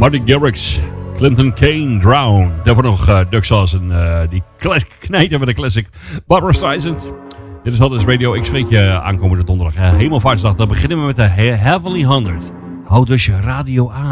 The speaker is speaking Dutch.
Marty Garrix, Clinton Kane, Drown. Daarvoor nog Duck Sauce en die knijter met de classic Barbara Streisand. Dit is Hot Radio. Ik spreek je aankomende donderdag. Hemelvaartsdag. Dan beginnen we met de Heavenly 100. Houd dus je radio aan.